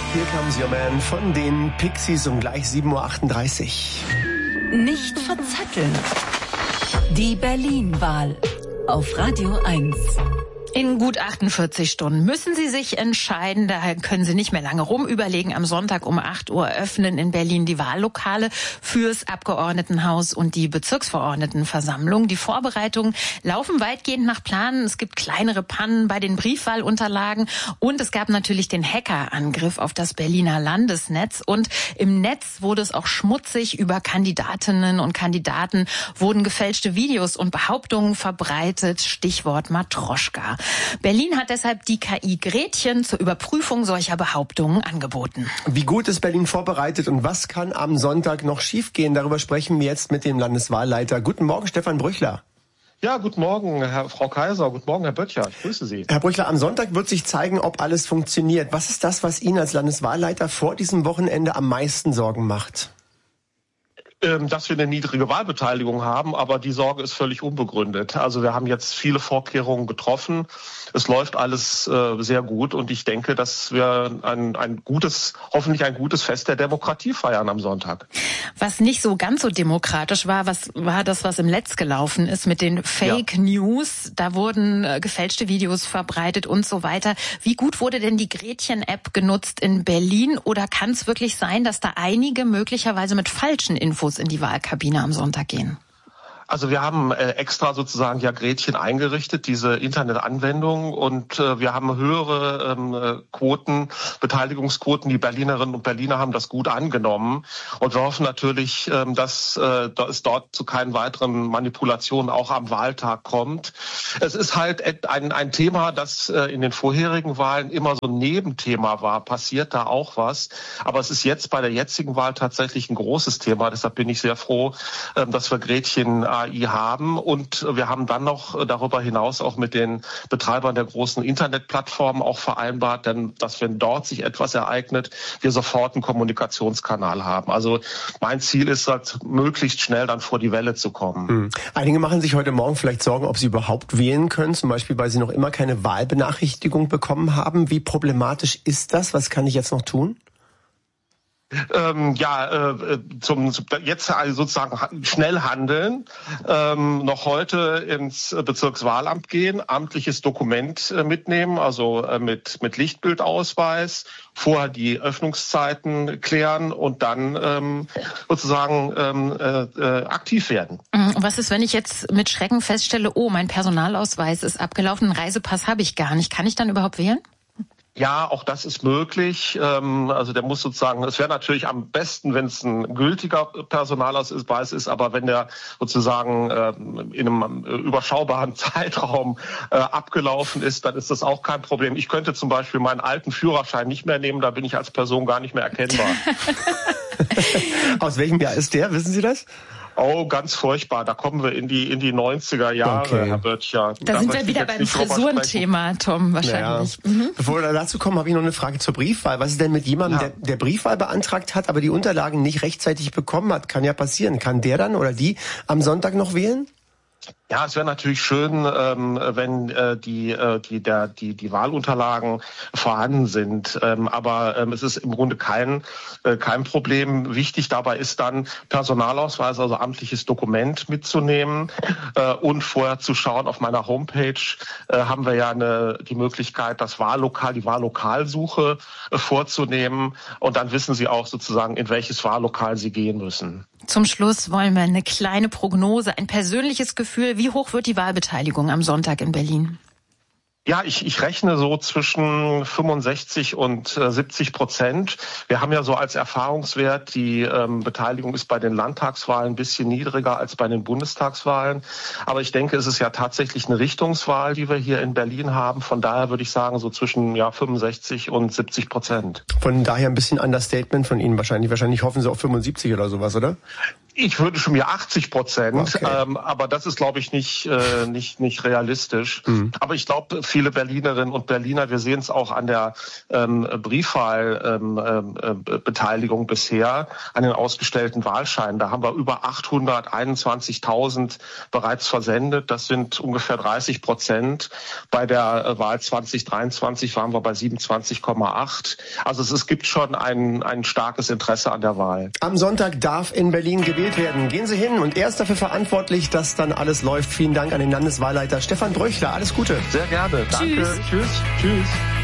Here Comes Your Man von den Pixies um gleich 7:38 Uhr. Nicht verzetteln. Die Berlin-Wahl auf Radio 1. In gut 48 Stunden müssen Sie sich entscheiden. Daher können Sie nicht mehr lange rumüberlegen. Am Sonntag um 8 Uhr öffnen in Berlin die Wahllokale fürs Abgeordnetenhaus und die Bezirksverordnetenversammlung. Die Vorbereitungen laufen weitgehend nach Plan. Es gibt kleinere Pannen bei den Briefwahlunterlagen und es gab natürlich den Hackerangriff auf das Berliner Landesnetz. Und im Netz wurde es auch schmutzig. Über Kandidatinnen und Kandidaten wurden gefälschte Videos und Behauptungen verbreitet. Stichwort Matroschka. Berlin hat deshalb die KI Gretchen zur Überprüfung solcher Behauptungen angeboten. Wie gut ist Berlin vorbereitet und was kann am Sonntag noch schiefgehen? Darüber sprechen wir jetzt mit dem Landeswahlleiter. Guten Morgen, Stefan Brüchler. Ja, guten Morgen, Frau Kaiser. Guten Morgen, Herr Böttcher. Ich grüße Sie. Herr Brüchler, am Sonntag wird sich zeigen, ob alles funktioniert. Was ist das, was Ihnen als Landeswahlleiter vor diesem Wochenende am meisten Sorgen macht? Dass wir eine niedrige Wahlbeteiligung haben, aber die Sorge ist völlig unbegründet. Also wir haben jetzt viele Vorkehrungen getroffen. Es läuft alles sehr gut und ich denke, dass wir hoffentlich ein gutes Fest der Demokratie feiern am Sonntag. Was nicht so ganz so demokratisch war, was im Netz gelaufen ist mit den Fake News. Da wurden gefälschte Videos verbreitet und so weiter. Wie gut wurde denn die Gretchen-App genutzt in Berlin? Oder kann es wirklich sein, dass da einige möglicherweise mit falschen Infos in die Wahlkabine am Sonntag gehen? Also wir haben extra sozusagen Gretchen eingerichtet, diese Internetanwendung, und wir haben höhere Beteiligungsquoten. Die Berlinerinnen und Berliner haben das gut angenommen und wir hoffen natürlich, dass es dort zu keinen weiteren Manipulationen auch am Wahltag kommt. Es ist halt ein Thema, das in den vorherigen Wahlen immer so ein Nebenthema war. Passiert da auch was? Aber es ist jetzt bei der jetzigen Wahl tatsächlich ein großes Thema. Deshalb bin ich sehr froh, dass wir Gretchen AI haben, und wir haben dann noch darüber hinaus auch mit den Betreibern der großen Internetplattformen auch vereinbart, denn dass wenn dort sich etwas ereignet, wir sofort einen Kommunikationskanal haben. Also mein Ziel ist halt, möglichst schnell dann vor die Welle zu kommen. Einige machen sich heute Morgen vielleicht Sorgen, ob sie überhaupt wählen können, zum Beispiel, weil sie noch immer keine Wahlbenachrichtigung bekommen haben. Wie problematisch ist das? Was kann ich jetzt noch tun? Jetzt also sozusagen schnell handeln, noch heute ins Bezirkswahlamt gehen, amtliches Dokument mitnehmen, also mit Lichtbildausweis, vorher die Öffnungszeiten klären und dann aktiv werden. Was ist, wenn ich jetzt mit Schrecken feststelle, mein Personalausweis ist abgelaufen, einen Reisepass habe ich gar nicht. Kann ich dann überhaupt wählen? Ja, auch das ist möglich. Also der muss sozusagen, es wäre natürlich am besten, wenn es ein gültiger Personalausweis ist, aber wenn der sozusagen in einem überschaubaren Zeitraum abgelaufen ist, dann ist das auch kein Problem. Ich könnte zum Beispiel meinen alten Führerschein nicht mehr nehmen, da bin ich als Person gar nicht mehr erkennbar. Aus welchem Jahr ist der? Wissen Sie das? Oh, ganz furchtbar. Da kommen wir in die 90er Jahre, okay. Herr Böttcher. Da sind wir wieder beim Frisurenthema, Tom, wahrscheinlich. Ja. Bevor wir dazu kommen, habe ich noch eine Frage zur Briefwahl. Was ist denn mit jemandem, der Briefwahl beantragt hat, aber die Unterlagen nicht rechtzeitig bekommen hat? Kann ja passieren. Kann der dann oder die am Sonntag noch wählen? Ja, es wäre natürlich schön, wenn die Wahlunterlagen vorhanden sind. Aber es ist im Grunde kein Problem. Wichtig dabei ist dann Personalausweis, also amtliches Dokument mitzunehmen und vorher zu schauen. Auf meiner Homepage haben wir ja die Möglichkeit, die Wahllokalsuche vorzunehmen. Und dann wissen Sie auch sozusagen, in welches Wahllokal Sie gehen müssen. Zum Schluss wollen wir eine kleine Prognose, ein persönliches Gefühl. Wie hoch wird die Wahlbeteiligung am Sonntag in Berlin? Ja, ich rechne so zwischen 65 und 70%. Wir haben ja so als Erfahrungswert, die Beteiligung ist bei den Landtagswahlen ein bisschen niedriger als bei den Bundestagswahlen. Aber ich denke, es ist ja tatsächlich eine Richtungswahl, die wir hier in Berlin haben. Von daher würde ich sagen, so zwischen 65 und 70%. Von daher ein bisschen Understatement von Ihnen wahrscheinlich. Wahrscheinlich hoffen Sie auf 75 oder sowas, oder? Ich wünsche mir 80%, okay. Aber das ist, glaube ich, nicht realistisch. Aber ich glaube, viele Berlinerinnen und Berliner, wir sehen es auch an der Briefwahlbeteiligung bisher, an den ausgestellten Wahlscheinen. Da haben wir über 821.000 bereits versendet. Das sind ungefähr 30%. Bei der Wahl 2023 waren wir bei 27,8. Also es gibt schon ein starkes Interesse an der Wahl. Am Sonntag darf in Berlin gewählt werden. Gehen Sie hin und er ist dafür verantwortlich, dass dann alles läuft. Vielen Dank an den Landeswahlleiter Stefan Bröchler. Alles Gute. Sehr gerne. Danke. Tschüss. Tschüss.